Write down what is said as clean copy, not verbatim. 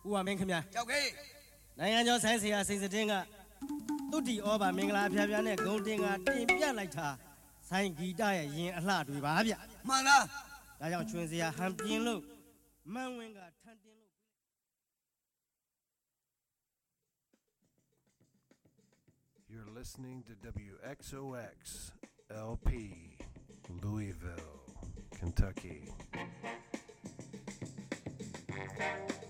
ဦးဝမင်းခင်ဗျာကြောက်ခေးနိုင်ငံကျော်ဆိုင်းဆရာစိန်စတင်းကတုတ်တီဩဘာမင်္ဂလာအဖျားဖျားနဲ့ဂုံတင်ကတင်ပြလိုက်တာဆိုင်းဂီတရဲ့ရင်အလှတွေပါဗျမှန်လားဒါကြောင့်ချွင်စရာဟန်ပြင်းလို့မန်းဝင်းကထန်တင်လို့ You're listening to WXOX LP, Louisville, Kentucky.